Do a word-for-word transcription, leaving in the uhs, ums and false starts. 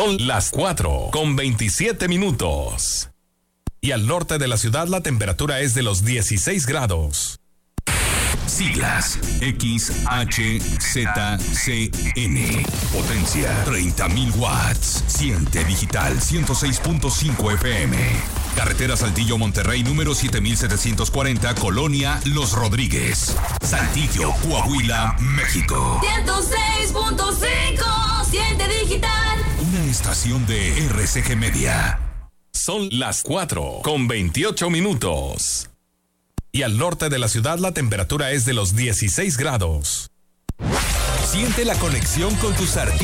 Son las cuatro con veintisiete minutos. Y al norte de la ciudad la temperatura es de los dieciséis grados. Siglas X H Z C N. Potencia treinta mil watts. Siente digital ciento seis punto cinco F M. Carretera Saltillo Monterrey número siete mil setecientos cuarenta, Colonia Los Rodríguez, Saltillo, Coahuila, México. ciento seis punto cinco. Siente digital. Una estación de R C G Media. Son las cuatro con veintiocho minutos. Y al norte de la ciudad la temperatura es de los dieciséis grados. Siente la conexión con tus artistas.